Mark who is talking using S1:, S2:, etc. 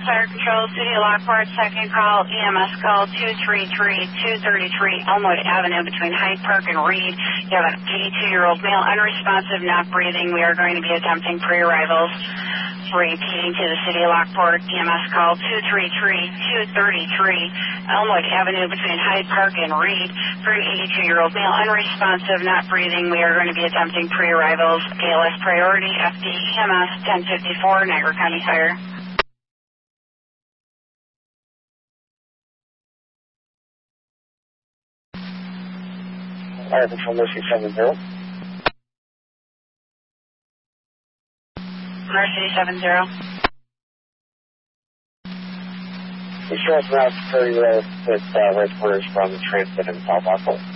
S1: Fire Control, City of Lockport, second call, EMS call 233-233 Elmwood Avenue between Hyde Park and Reed. You have an 82-year-old male, unresponsive, not breathing. We are going to be attempting pre-arrivals. Repeating to the City of Lockport, EMS call 233-233 Elmwood Avenue between Hyde Park and Reed. For an 82-year-old male, unresponsive, not breathing. We are going to be attempting pre-arrivals. ALS priority, FD EMS 1054, Niagara County Fire.
S2: Fire Control Mercy 70.
S1: Mercy 70.
S2: Be sure it's not 30 road with right quarters from Transit and South Buckle.